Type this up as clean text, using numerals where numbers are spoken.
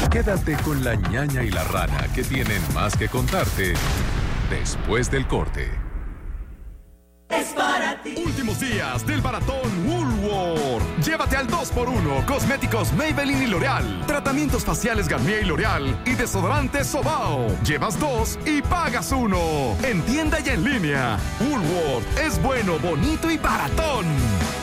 Quédate con la ñaña y la rana que tienen más que contarte después del corte. Es para ti. Últimos días del maratón Woolworth. Llévate al 2x1 cosméticos Maybelline y L'Oreal, tratamientos faciales Garnier y L'Oreal y desodorantes Sobao. Llevas 2 y pagas 1. En tienda y en línea. Woolworth es bueno, bonito y baratón.